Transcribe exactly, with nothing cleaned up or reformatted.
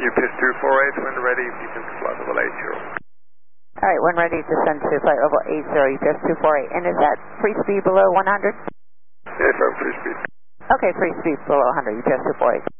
U P S two four eight, when ready, you can flight level eight zero. All right, when ready, descend to flight level eight zero, U P S two four eight. And is that free speed below one hundred? Yes, I'm free speed. Okay, free speed below one hundred, U P S two four eight.